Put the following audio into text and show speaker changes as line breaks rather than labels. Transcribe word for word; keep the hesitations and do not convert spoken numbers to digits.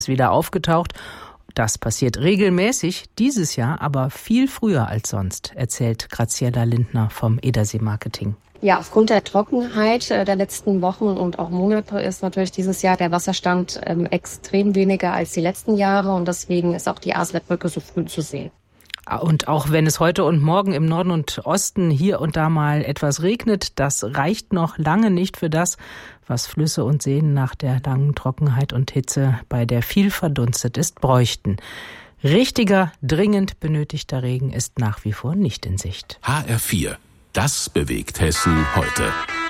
ist wieder aufgetaucht. Das passiert regelmäßig, dieses Jahr aber viel früher als sonst, erzählt Graziella Lindner vom Edersee Marketing.
Ja, aufgrund der Trockenheit der letzten Wochen und auch Monate ist natürlich dieses Jahr der Wasserstand ähm, extrem weniger als die letzten Jahre und deswegen ist auch die Aswetbrücke so früh zu sehen.
Und auch wenn es heute und morgen im Norden und Osten hier und da mal etwas regnet, das reicht noch lange nicht für das, was Flüsse und Seen nach der langen Trockenheit und Hitze, bei der viel verdunstet ist, bräuchten. Richtiger, dringend benötigter Regen ist nach wie vor nicht in Sicht.
H R vier. Das bewegt Hessen heute.